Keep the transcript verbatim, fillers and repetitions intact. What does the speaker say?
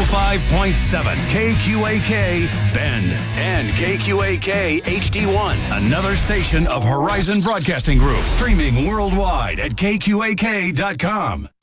five point seven K Q A K Bend and K Q A K H D one, another station of Horizon Broadcasting Group, streaming worldwide at K Q A K dot com.